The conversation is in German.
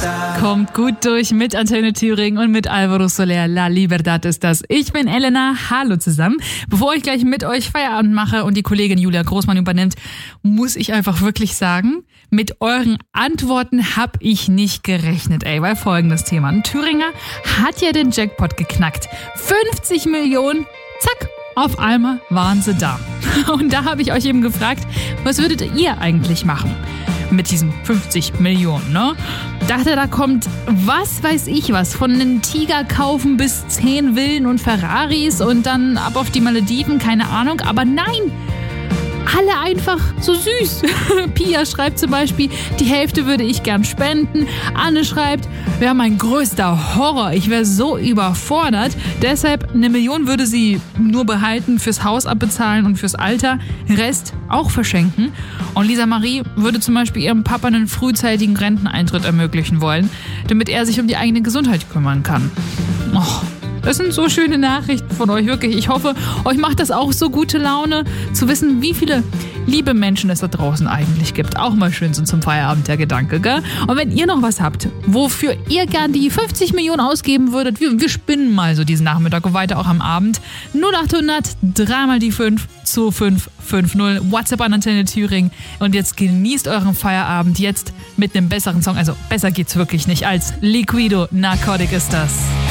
Kommt gut durch mit Antenne Thüringen und mit Alvaro Soler. La Libertad ist das. Ich bin Elena. Hallo zusammen. Bevor ich gleich mit euch Feierabend mache und die Kollegin Julia Großmann übernimmt, muss ich einfach wirklich sagen, mit euren Antworten habe ich nicht gerechnet, weil folgendes Thema. Ein Thüringer hat ja den Jackpot geknackt. 50 Millionen, zack, auf einmal waren sie da. Und da habe ich euch eben gefragt, was würdet ihr eigentlich machen mit diesen 50 Millionen, ne? Dachte, da kommt was weiß ich was, von einem Tiger kaufen bis 10 Villen und Ferraris und dann ab auf die Malediven, keine Ahnung. Aber nein, alle einfach so süß. Pia schreibt zum Beispiel, die Hälfte würde ich gern spenden. Anne schreibt, wäre mein größter Horror. Ich wäre so überfordert. Deshalb 1 Million würde sie nur behalten, fürs Haus abbezahlen und fürs Alter. Rest auch verschenken. Und Lisa Marie würde zum Beispiel ihrem Papa einen frühzeitigen Renteneintritt ermöglichen wollen, damit er sich um die eigene Gesundheit kümmern kann. Das sind so schöne Nachrichten von euch, wirklich. Ich hoffe, euch macht das auch so gute Laune, zu wissen, wie viele liebe Menschen es da draußen eigentlich gibt. Auch mal schön so zum Feierabend der Gedanke, gell? Und wenn ihr noch was habt, wofür ihr gern die 50 Millionen ausgeben würdet, wir spinnen mal so diesen Nachmittag und weiter auch am Abend. 0800 3 mal die 5 2550 WhatsApp an Antenne Thüringen. Und jetzt genießt euren Feierabend jetzt mit einem besseren Song. Also besser geht's wirklich nicht als Liquido Narcotic ist das.